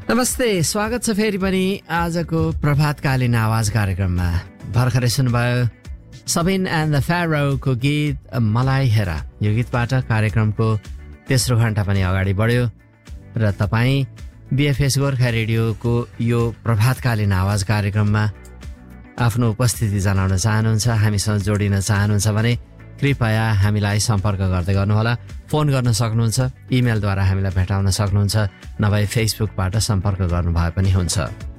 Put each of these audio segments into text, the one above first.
नमस्ते, स्वागत छ फेरि पनि आजको प्रभातकालीन आवाज कार्यक्रममा। भर्खरै सुन्नुभयो सबिन एन्ड द फ्यारोको गीत मलाई हेर। यो गीतबाट कार्यक्रमको तेस्रो घण्टा पनि अगाडि बढ्यो र तपाईँ बिएफएस गोर्खा रेडियोको यो प्रभातकालीन आवाज कार्यक्रममा आफ्नो उपस्थिति जनाउन चाहनुहुन्छ, हामीसँग जोडिन चाहनुहुन्छ भने कृपया हामीलाई सम्पर्क गर्दै गर्नुहोला। फोन गर्न सक्नुहुन्छ, इमेलद्वारा हामीलाई भेटाउन सक्नुहुन्छ, नभए फेसबुकबाट सम्पर्क गर्नुभए पनि हुन्छ।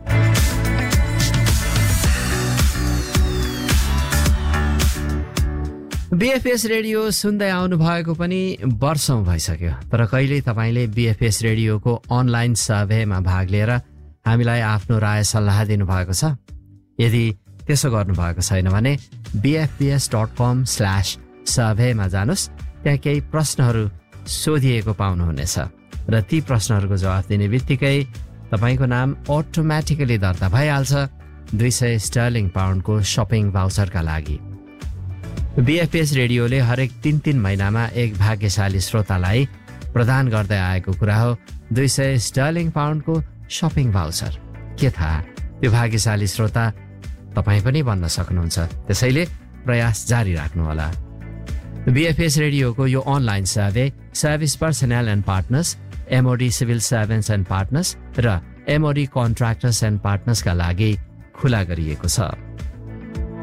बिएफएस रेडियो सुन्दै आउनु भएको पनि वर्षौं भइसक्यो, तर कहिले तपाईँले बिएफएस रेडियोको अनलाइन सर्वेमा भाग लिएर हामीलाई आफ्नो राय सल्लाह दिनुभएको छ? यदि त्यसो गर्नुभएको छैन भने bfbs.com/surveyमा जानुहोस्। त्यहाँ केही प्रश्नहरू सोधिएको पाउनुहुनेछ र ती प्रश्नहरूको जवाफ दिने बित्तिकै तपाईँको नाम अटोमेटिकली दर्ता भइहाल्छ 200 स्टर्लिङ पाउन्डको सपिङ भाउचरका लागि। बिएफएस रेडियोले हरेक 3 महिनामा एक भाग्यशाली श्रोतालाई प्रदान गर्दै आएको कुरा हो 200 स्टर्लिङ पाउन्डको सपिङ भाउचर। के थाहा, त्यो भाग्यशाली श्रोता तपाईँ पनि बन्न सक्नुहुन्छ। त्यसैले प्रयास जारी राख्नुहोला। बिएफएस रेडियोको यो online survey service personal and partners, MoD civil servants and partners र एमओडी कन्ट्र्याक्टर्स एन्ड पार्टनर्सका लागि खुला गरिएको छ।